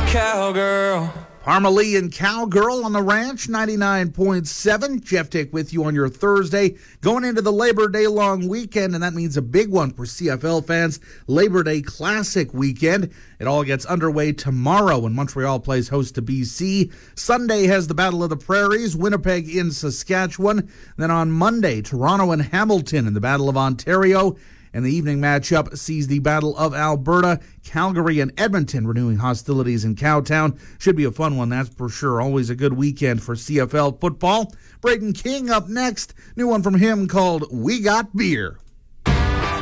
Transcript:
Cowgirl. Parmalee and Cowgirl on the Ranch, 99.7. Jeff Tick with you on your Thursday, going into the Labor Day long weekend, and that means a big one for CFL fans, Labor Day Classic weekend. It all gets underway tomorrow when Montreal plays host to BC. Sunday has the Battle of the Prairies, Winnipeg in Saskatchewan. Then on Monday, Toronto and Hamilton in the Battle of Ontario. And the evening matchup sees the Battle of Alberta, Calgary and Edmonton renewing hostilities in Cowtown. Should be a fun one, that's for sure. Always a good weekend for CFL football. Braden King up next. New one from him called We Got Beer.